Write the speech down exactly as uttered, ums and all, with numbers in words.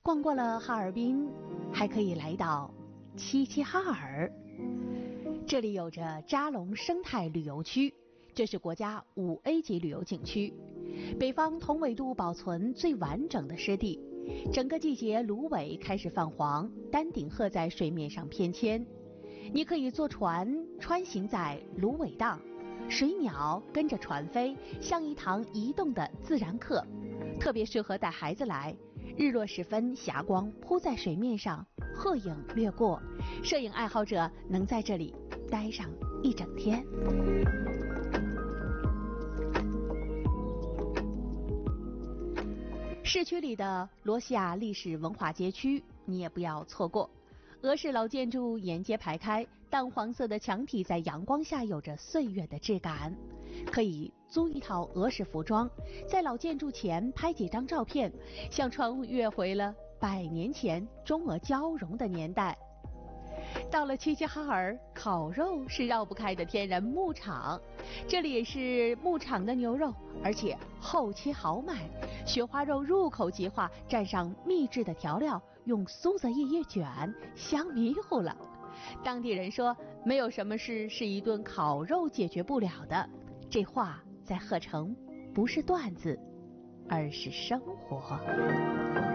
逛过了哈尔滨，还可以来到齐齐哈尔。这里有着扎龙生态旅游区，这是国家五 A 级旅游景区，北方同纬度保存最完整的湿地。整个季节芦苇开始泛黄，丹顶鹤在水面上翩跹。你可以坐船穿行在芦苇荡，水鸟跟着船飞，像一堂移动的自然课，特别适合带孩子来。日落时分，霞光铺在水面上，鹤影掠过，摄影爱好者能在这里待上一整天。市区里的罗西亚历史文化街区你也不要错过。俄式老建筑沿街排开，淡黄色的墙体在阳光下有着岁月的质感。可以租一套俄式服装，在老建筑前拍几张照片，像穿越回了百年前中俄交融的年代。到了齐齐哈尔，烤肉是绕不开的天然牧场，这里也是牧场的牛肉，而且厚切好买，雪花肉入口即化，蘸上秘制的调料，用苏子叶叶卷，香迷糊了。当地人说，没有什么事是一顿烤肉解决不了的，这话在鹤城不是段子，而是生活。